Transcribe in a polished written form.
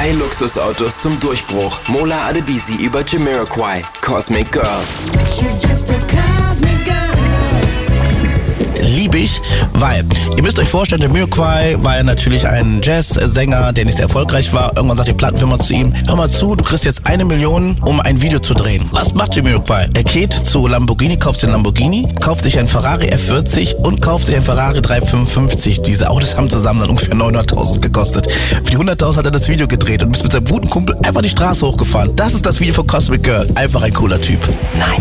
2 Luxusautos zum Durchbruch. Mola Adebisi über Jamiroquai. Cosmic Girl. She's just a cosmic girl. Liebe ich, weil ihr müsst euch vorstellen, Jamiroquai war ja natürlich ein Jazzsänger, der nicht sehr erfolgreich war. Irgendwann sagt die Plattenfirma zu ihm: Hör mal zu, du kriegst jetzt 1 Million, um ein Video zu drehen. Was macht Jamiroquai? Er geht zu Lamborghini, kauft sich einen Lamborghini, kauft sich einen Ferrari F40 und kauft sich einen Ferrari 355. Diese Autos haben zusammen dann ungefähr 900.000 gekostet. Für die 100.000 hat er das Video gedreht und ist mit seinem guten Kumpel einfach die Straße hochgefahren. Das ist das Video von Cosmic Girl. Einfach ein cooler Typ. Nein.